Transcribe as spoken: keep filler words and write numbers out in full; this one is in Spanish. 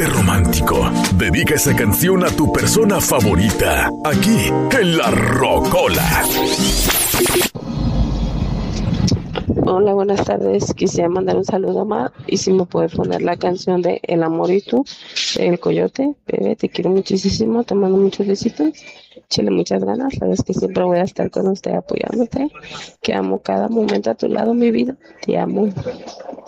Ponte romántico. Dedica esa canción a tu persona favorita. Aquí, en La Rocola. Hola, buenas tardes. Quisiera mandar un saludo a Mar y si me puedes poner la canción de El Amor y Tú, El Coyote. Bebé, te quiero muchísimo, te mando muchos besitos. Chile, muchas ganas. Sabes que siempre voy a estar con usted apoyándote. Que amo cada momento a tu lado, mi vida. Te amo.